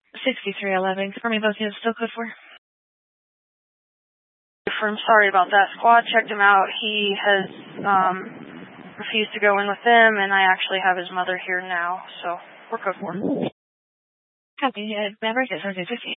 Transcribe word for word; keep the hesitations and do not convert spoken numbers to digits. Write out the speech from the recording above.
sixty-three eleven. For me, both units still code for. I'm sorry about that. Squad checked him out. He has um, refused to go in with them, and I actually have his mother here now, so we're code for. Copy. Uh, Maverick is fifty.